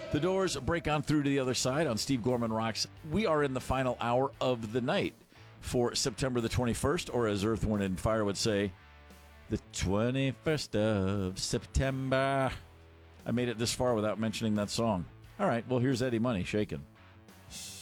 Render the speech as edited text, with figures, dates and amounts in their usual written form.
The Doors break on through to the other side on Steve Gorman Rocks. We are in the final hour of the night for September the 21st, or as Earth, Wind & Fire would say, the 21st of September. I made it this far without mentioning that song. All right, well, here's Eddie Money, Shakin'.